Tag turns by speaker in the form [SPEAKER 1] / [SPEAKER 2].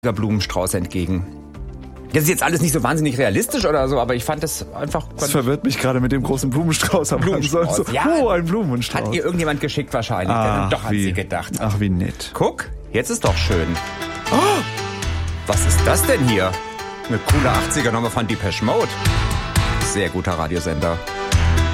[SPEAKER 1] Blumenstrauß entgegen. Das ist jetzt alles nicht so wahnsinnig realistisch oder so, aber ich fand das einfach...
[SPEAKER 2] Das verwirrt mich gerade mit dem großen Blumenstrauß.
[SPEAKER 1] Blumenstrauß,
[SPEAKER 2] so,
[SPEAKER 1] ja.
[SPEAKER 2] Oh, ein Blumenstrauß.
[SPEAKER 1] Hat ihr irgendjemand geschickt wahrscheinlich. Doch, hat sie gedacht.
[SPEAKER 2] Ach, wie nett.
[SPEAKER 1] Guck, jetzt ist doch schön. Oh, was ist das denn hier? Eine coole 80er-Nummer von Depeche Mode. Sehr guter Radiosender.